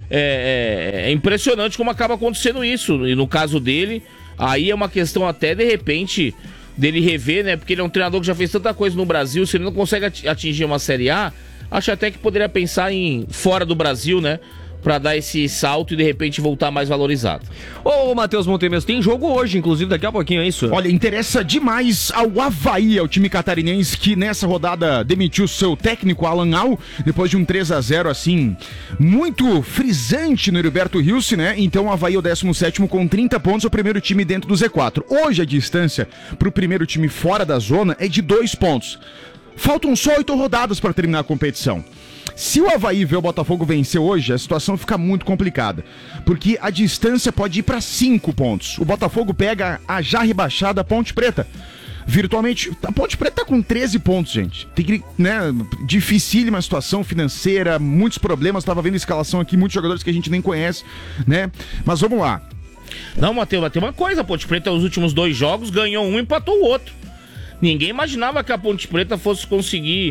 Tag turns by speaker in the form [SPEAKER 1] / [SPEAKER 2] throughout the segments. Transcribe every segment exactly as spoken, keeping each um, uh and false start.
[SPEAKER 1] é, é, é impressionante como acaba acontecendo isso. E no caso dele, aí é uma questão até, de repente, dele rever, né? Porque ele é um treinador que já fez tanta coisa no Brasil. Se ele não consegue atingir uma Série A, acho até que poderia pensar em fora do Brasil, né? Pra dar esse salto e de repente voltar mais valorizado.
[SPEAKER 2] Ô, Matheus Montemes, tem jogo hoje, inclusive, daqui a pouquinho, é isso?
[SPEAKER 3] Olha, interessa demais ao Avaí, ao time catarinense que nessa rodada demitiu seu técnico Alan Al, depois de um três a zero assim, muito frisante no Heriberto Hilse, né? Então o Avaí é o décimo sétimo com trinta pontos, é o primeiro time dentro do Z quatro. Hoje a distância pro primeiro time fora da zona é de dois pontos. Faltam só oito rodadas para terminar a competição. Se o Avaí ver o Botafogo vencer hoje, a situação fica muito complicada, porque a distância pode ir para cinco pontos. O Botafogo pega a já rebaixada Ponte Preta. Virtualmente, a Ponte Preta tá com treze pontos, gente. Tem que, né, dificílima situação financeira, muitos problemas. Tava vendo a escalação aqui, muitos jogadores que a gente nem conhece, né? Mas vamos lá.
[SPEAKER 1] Não, Matheus, mas tem uma coisa, a Ponte Preta, nos últimos dois jogos, ganhou um e empatou o outro. Ninguém imaginava que a Ponte Preta fosse conseguir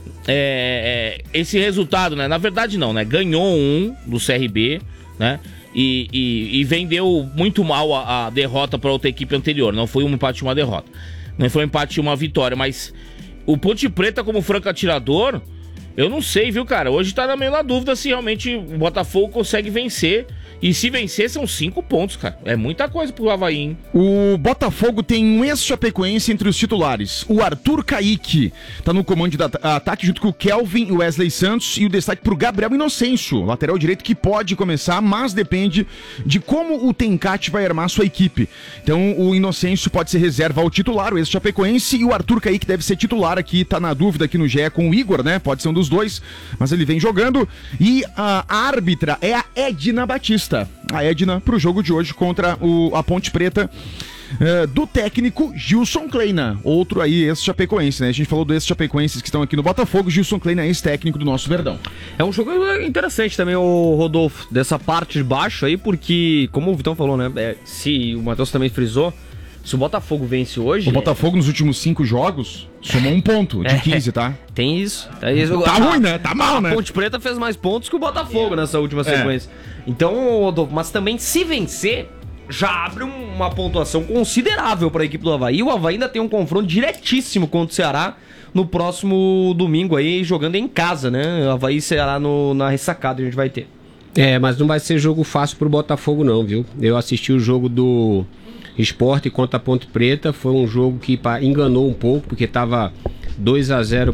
[SPEAKER 1] é, é, esse resultado, né? Na verdade não, né? Ganhou um do C R B, né? E, e, e vendeu muito mal a, a derrota para outra equipe anterior. Não foi um empate e uma derrota. Não foi um empate e uma vitória, mas o Ponte Preta como franco atirador, eu não sei, viu, cara? Hoje tá meio na dúvida se realmente o Botafogo consegue vencer. E se vencer, são cinco pontos, cara. É muita coisa pro Avaí, hein?
[SPEAKER 3] O Botafogo tem um ex-chapecoense entre os titulares. O Arthur Kaique tá no comando de ataque junto com o Kelvin e o Wesley Santos. E o destaque pro Gabriel Inocêncio, lateral direito, que pode começar, mas depende de como o Tencate vai armar sua equipe. Então o Inocêncio pode ser reserva ao titular, o ex-chapecoense, e o Arthur Kaique deve ser titular aqui. Tá na dúvida aqui no G E com o Igor, né? Pode ser um dos dois, mas ele vem jogando. E a árbitra é a Edna Batista. A Edna pro jogo de hoje contra o, a Ponte Preta, uh, do técnico Gilson Kleina, outro aí ex-chapecoense, né? A gente falou do ex-chapecoenses que estão aqui no Botafogo, Gilson Kleina é ex-técnico do nosso Verdão.
[SPEAKER 2] É um jogo interessante também, o Rodolfo, dessa parte de baixo aí, porque, como o Vitão falou, né? É, se o Matheus também frisou, se o Botafogo vence hoje...
[SPEAKER 3] O Botafogo nos últimos cinco jogos somou um ponto de quinze, tá?
[SPEAKER 2] Tem isso. Tá, isso.
[SPEAKER 3] Tá
[SPEAKER 2] a,
[SPEAKER 3] ruim, né? Tá mal, né?
[SPEAKER 2] A Ponte Preta fez mais pontos que o Botafogo nessa última sequência. É. Então, Rodolfo, mas também se vencer, já abre uma pontuação considerável para a equipe do Avaí. O Avaí ainda tem um confronto diretíssimo contra o Ceará no próximo domingo aí, jogando em casa, né? O Avaí e Ceará no, na ressacada a gente vai ter.
[SPEAKER 4] É, mas não vai ser jogo fácil pro Botafogo não, viu? Eu assisti o jogo do Sport contra a Ponte Preta, foi um jogo que enganou um pouco, porque tava dois a zero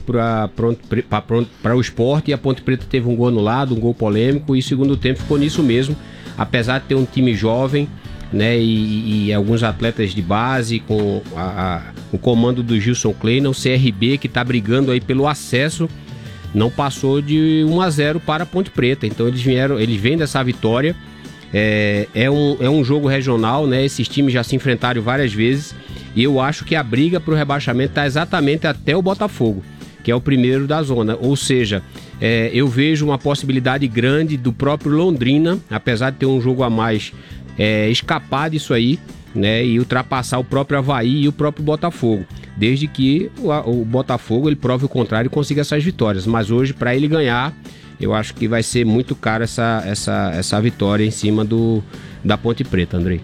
[SPEAKER 4] para o Sport e a Ponte Preta teve um gol anulado, um gol polêmico, e o segundo tempo ficou nisso mesmo, apesar de ter um time jovem, né, e, e alguns atletas de base, com a, a, o comando do Gilson Kleina, o C R B que está brigando aí pelo acesso, não passou de um a zero para a Ponte Preta, então eles vieram, eles vêm dessa vitória. É, é, um, é um jogo regional, né? Esses times já se enfrentaram várias vezes e eu acho que a briga para o rebaixamento está exatamente até o Botafogo, que é o primeiro da zona. Ou seja, é, eu vejo uma possibilidade grande do próprio Londrina, apesar de ter um jogo a mais, é, escapar disso aí, né? E ultrapassar o próprio Avaí e o próprio Botafogo, desde que o, o Botafogo ele prove o contrário e consiga essas vitórias. Mas hoje, para ele ganhar, eu acho que vai ser muito caro essa, essa, essa vitória em cima do, da Ponte Preta, Andrei.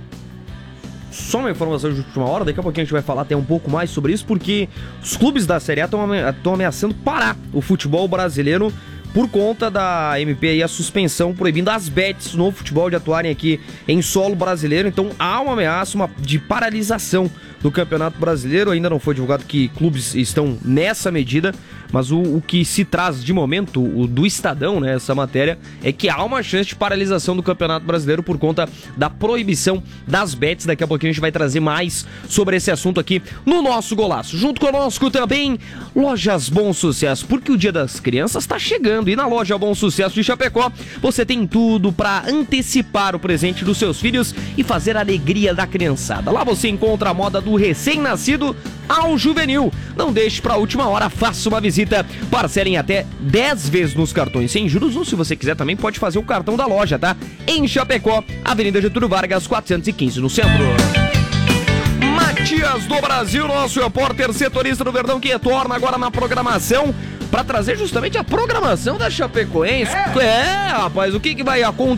[SPEAKER 2] Só uma informação de última hora, daqui a pouquinho a gente vai falar até um pouco mais sobre isso, porque os clubes da Série A estão ameaçando parar o futebol brasileiro por conta da M P e a suspensão proibindo as bets no futebol de atuarem aqui em solo brasileiro. Então há uma ameaça uma, de paralisação do Campeonato Brasileiro. Ainda não foi divulgado que clubes estão nessa medida, mas o, o que se traz de momento, o do Estadão, né, essa matéria, é que há uma chance de paralisação do Campeonato Brasileiro por conta da proibição das bets. Daqui a pouquinho a gente vai trazer mais sobre esse assunto aqui no nosso Golaço. Junto conosco também, Lojas Bom Sucesso, porque o Dia das Crianças está chegando e na Loja Bom Sucesso de Chapecó você tem tudo para antecipar o presente dos seus filhos e fazer a alegria da criançada. Lá você encontra a moda do recém-nascido ao juvenil. Não deixe para a última hora, faça uma visita, parcelem até dez vezes nos cartões sem juros, ou se você quiser também pode fazer o cartão da loja, tá? Em Chapecó, Avenida Getúlio Vargas, quatrocentos e quinze, no centro. Matias do Brasil, nosso repórter setorista do Verdão, que retorna agora na programação para trazer justamente a programação da Chapecoense. É, é rapaz, o que, que vai acontecer?